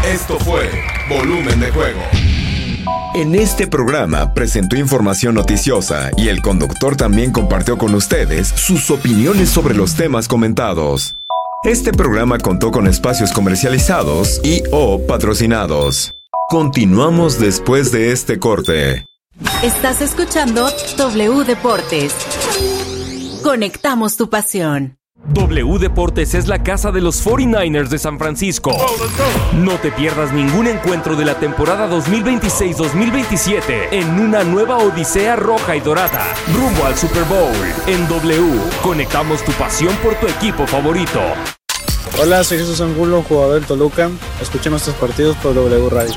Esto fue Volumen de Juego. En este programa presentó información noticiosa y el conductor también compartió con ustedes sus opiniones sobre los temas comentados. Este programa contó con espacios comercializados y o patrocinados. Continuamos después de este corte. Estás escuchando W Deportes. Conectamos tu pasión. W Deportes es la casa de los 49ers de San Francisco. No te pierdas ningún encuentro de la temporada 2026-2027 en una nueva odisea roja y dorada, rumbo al Super Bowl. En W, conectamos tu pasión por tu equipo favorito. Hola, soy Jesús Angulo, jugador del Toluca. Escuchen nuestros partidos por W Radio.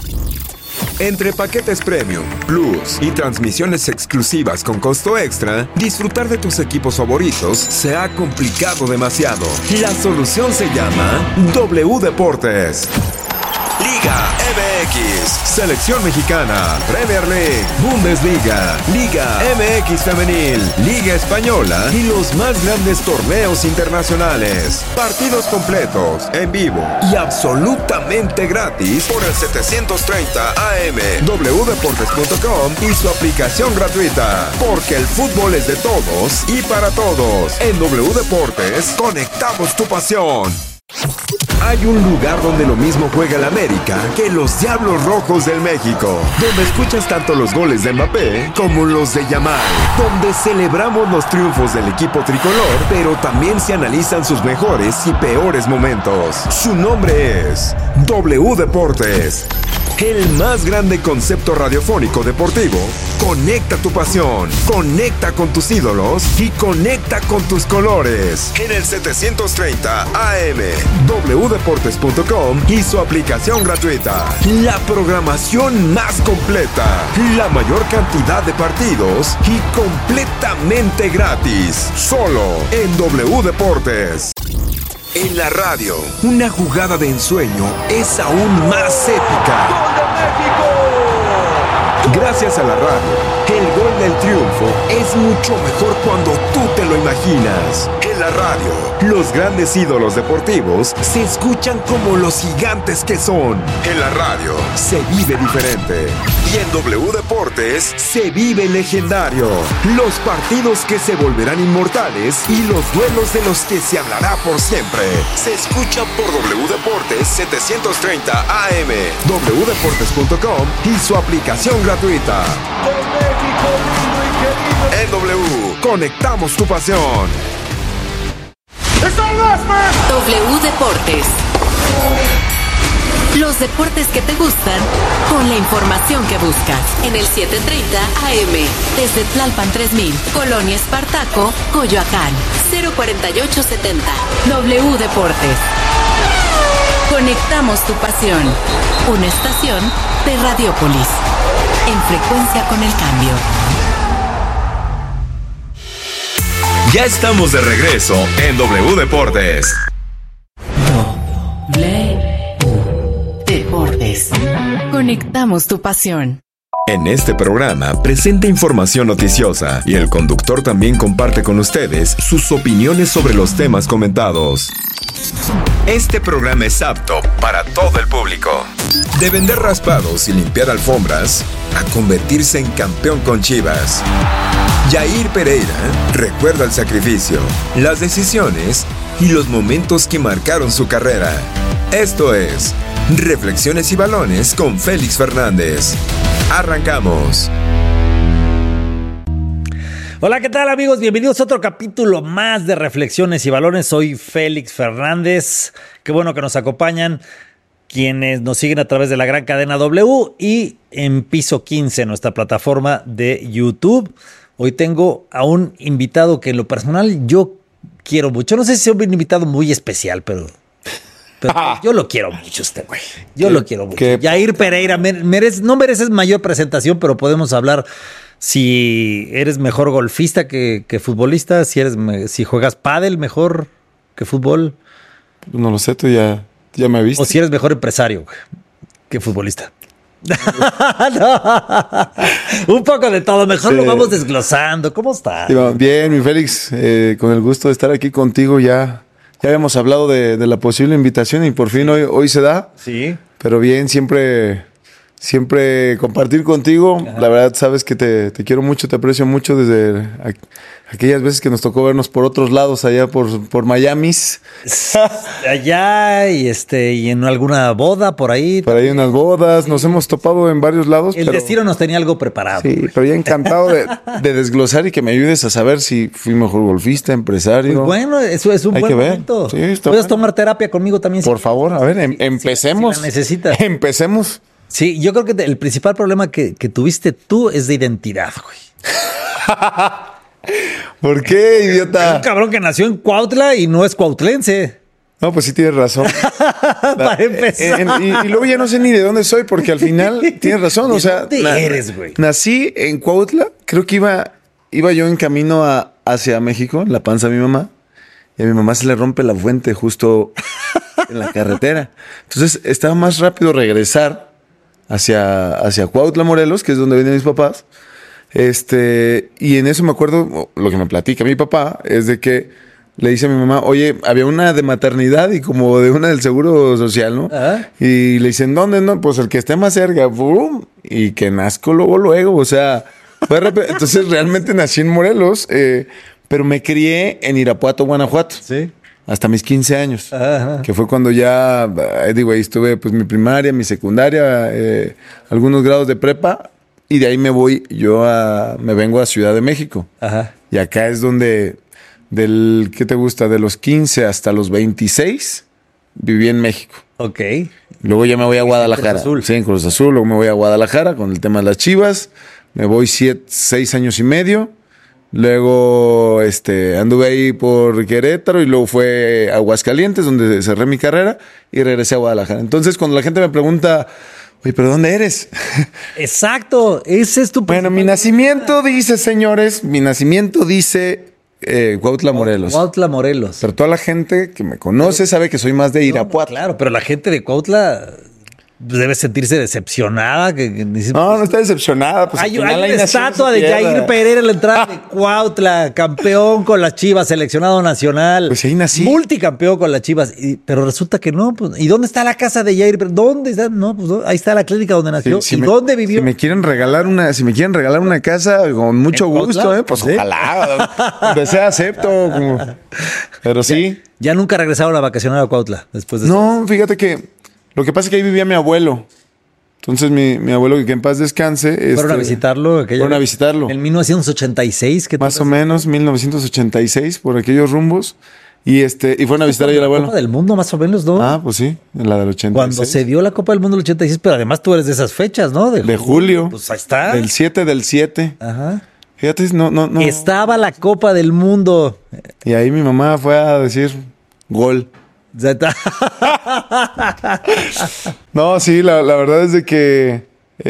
Entre paquetes premium, plus y transmisiones exclusivas con costo extra, disfrutar de tus equipos favoritos se ha complicado demasiado. La solución se llama W Deportes. Liga MX, Selección Mexicana, Premier League, Bundesliga, Liga MX Femenil, Liga Española y los más grandes torneos internacionales. Partidos completos, en vivo y absolutamente gratis por el 730 AM, wdeportes.com y su aplicación gratuita. Porque el fútbol es de todos y para todos. En W Deportes, conectamos tu pasión. Hay un lugar donde lo mismo juega el América que los Diablos Rojos del México, donde escuchas tanto los goles de Mbappé como los de Yamal, donde celebramos los triunfos del equipo tricolor, pero también se analizan sus mejores y peores momentos. Su nombre es W Deportes. El más grande concepto radiofónico deportivo. Conecta tu pasión, conecta con tus ídolos y conecta con tus colores. En el 730 AM, wdeportes.com y su aplicación gratuita. La programación más completa, la mayor cantidad de partidos y completamente gratis. Solo en W Deportes. En la radio, una jugada de ensueño es aún más épica. ¡Gol de México! Gracias a la radio, el gol del triunfo es mucho mejor cuando tú te lo imaginas. En la radio, los grandes ídolos deportivos se escuchan como los gigantes que son. En la radio, se vive diferente. Y en W Deportes, se vive legendario. Los partidos que se volverán inmortales y los duelos de los que se hablará por siempre. Se escuchan por W Deportes 730 AM, wdeportes.com y su aplicación gratuita. En W, conectamos tu pasión. W Deportes. Los deportes que te gustan con la información que buscas. En el 730 AM, desde Tlalpan 3000, Colonia Espartaco, Coyoacán, 04870. W Deportes. Conectamos tu pasión. Una estación de Radiópolis. En frecuencia con el cambio. Ya estamos de regreso en W Deportes. W Deportes. Conectamos tu pasión. En este programa presenta información noticiosa y el conductor también comparte con ustedes sus opiniones sobre los temas comentados. Este programa es apto para todo el público. De vender raspados y limpiar alfombras a convertirse en campeón con Chivas. Yair Pereira recuerda el sacrificio, las decisiones y los momentos que marcaron su carrera. Esto es Reflexiones y Balones con Félix Fernández. Arrancamos. Hola, ¿qué tal, amigos? Bienvenidos a otro capítulo más de Reflexiones y Balones. Soy Félix Fernández. Qué bueno que nos acompañan quienes nos siguen a través de la gran cadena W y en Piso 15, nuestra plataforma de YouTube. Hoy tengo a un invitado que en lo personal yo quiero mucho. No sé si es un invitado muy especial, pero yo lo quiero mucho este güey. Yo lo quiero mucho. Yair Pereira, no mereces mayor presentación, pero podemos hablar si eres mejor golfista que futbolista, si juegas pádel mejor que fútbol. No lo sé, tú ya me viste. O si eres mejor empresario que futbolista. No. Un poco de todo, mejor lo vamos desglosando. ¿Cómo estás? Bien, mi Félix, con el gusto de estar aquí contigo. Ya habíamos hablado de la posible invitación y por fin hoy se da. Sí. pero bien, siempre compartir contigo. Ajá. La verdad, sabes que te quiero mucho, te aprecio mucho desde aquellas veces que nos tocó vernos por otros lados, allá por Miamis. Allá y en alguna boda por ahí. Por ahí unas bodas, nos hemos topado en varios lados. El pero, destino nos tenía algo preparado. Sí, pero ya encantado de desglosar y que me ayudes a saber si fui mejor golfista, empresario. Pues bueno, eso es un Hay buen que ver. momento. Sí, está Puedes bueno. tomar terapia conmigo también. Por favor, a ver, empecemos. si la necesitas. Empecemos. Sí, yo creo que el principal problema que tuviste tú es de identidad, güey. ¿Por qué, Un idiota? cabrón que nació en Cuautla y no es cuautlense. No, pues sí tienes razón. Para empezar. Y luego ya no sé ni de dónde soy, porque al final tienes razón. ¿De O sea, dónde eres, güey? Nací en Cuautla, creo que iba yo en camino hacia México, en la panza de mi mamá, y a mi mamá se le rompe la fuente justo en la carretera. Entonces estaba más rápido regresar hacia Cuautla, Morelos, que es donde vienen mis papás. Y en eso me acuerdo, lo que me platica mi papá, es de que le dice a mi mamá, oye, había una de maternidad y como de una del Seguro Social, ¿no? Ajá. Y le dicen, ¿dónde? No, pues el que esté más cerca, ¡pum! Y que nazco luego, o sea, fue entonces realmente nací en Morelos, pero me crié en Irapuato, Guanajuato. Sí. Hasta mis 15 años, Ajá. que fue cuando ya, ahí estuve pues mi primaria, mi secundaria, algunos grados de prepa, y de ahí me vengo a Ciudad de México. Ajá. Y acá es donde, ¿qué te gusta? De los 15 hasta los 26, viví en México. Ok. Luego ya me voy a Guadalajara. Cruz Azul. Sí, en Cruz Azul. Luego me voy a Guadalajara con el tema de las Chivas. Me voy 6 años y medio. Luego anduve ahí por Querétaro y luego fue a Aguascalientes, donde cerré mi carrera y regresé a Guadalajara. Entonces, cuando la gente me pregunta, oye, ¿pero dónde eres? Exacto. Ese es tu Bueno, mi nacimiento dice, señores, Cuautla, Morelos. Cuautla, Morelos. Pero toda la gente que me conoce sabe que soy más de Irapuato. Claro, pero la gente de Cuautla debe sentirse decepcionada. Que dice, No está decepcionada. Pues, hay al final una ahí nació estatua en de su tierra. Jair Pereira en la entrada de Cuautla, campeón con las Chivas, seleccionado nacional. Pues ahí nací. Multicampeón con las Chivas. Pero resulta que no. Pues, ¿y dónde está la casa de Jair Pereira? ¿Dónde está? No, pues ahí está la clínica donde nació. ¿Y dónde vivió? Si me quieren regalar una casa, con mucho ¿En gusto, Cuautla? pues ¿Sí? ojalá. Donde sea acepto. Pero sí. Ya nunca regresaron a vacacionar a Cuautla después de No, fíjate que lo que pasa es que ahí vivía mi abuelo. Entonces mi abuelo, que en paz descanse. ¿Fueron a visitarlo? Fueron a visitarlo. En 1986. ¿Qué Más o menos, 1986, por aquellos rumbos. Y fueron a visitar ahí al La abuelo. Copa del Mundo, más o menos, ¿no? Ah, pues sí, en la del 86. Cuando se dio la Copa del Mundo del 86, pero además tú eres de esas fechas, ¿no? De julio. Pues ahí está. Del 7 del 7. Ajá. Fíjate, no. Estaba la Copa del Mundo. Y ahí mi mamá fue a decir gol. No, sí, la verdad es de que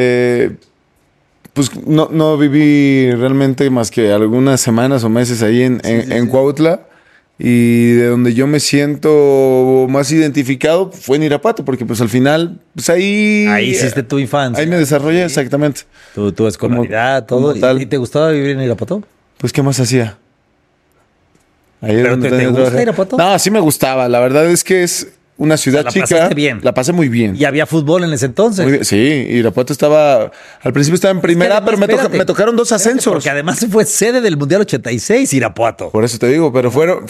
pues no viví realmente más que algunas semanas o meses ahí en Cuautla. Y de donde yo me siento más identificado fue en Irapuato, porque pues al final, pues ahí hiciste tu infancia. Ahí me desarrollé, exactamente. Tu escolaridad, Como todo. tal. ¿Y te gustaba vivir en Irapuato? Pues, ¿qué más hacía? Ahí ¿Pero donde te tenía que gusta trabajar. Irapuato? No, sí me gustaba. La verdad es que es una ciudad La chica. pasaste bien. La pasé muy bien. Y había fútbol en ese entonces. Muy bien. Sí, Irapuato estaba... Al principio estaba en primera, además, pero espérate, me tocaron 2 espérate, ascensos. Porque además fue sede del Mundial 86, Irapuato. Por eso te digo, pero